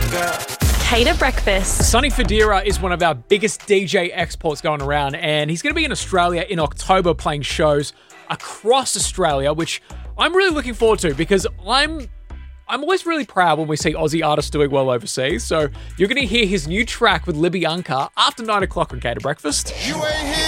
Cater Breakfast. Sonny Fodera is one of our biggest DJ exports going around, and he's going to be in Australia in October playing shows across Australia, which I'm really looking forward to because I'm always really proud when we see Aussie artists doing well overseas. So you're going to hear his new track with Libby Uncar after 9 o'clock on Cater Breakfast. You ain't here.